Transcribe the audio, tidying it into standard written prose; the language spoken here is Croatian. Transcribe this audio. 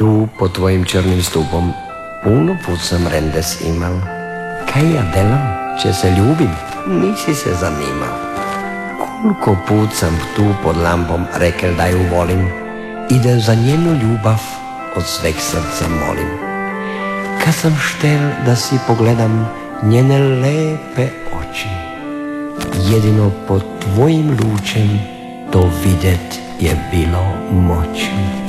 Tu pod tvojim črnim stupom puno put sam rendes imal. Kaj ja delam, če se ljubim, nisi se zanimal. Koliko put sam tu pod lampom rekel da ju volim i da za njenu ljubav od sveg srca molim. Kad sam štel da si pogledam njene lepe oči, jedino pod tvojim lučem to vidjet je bilo moći.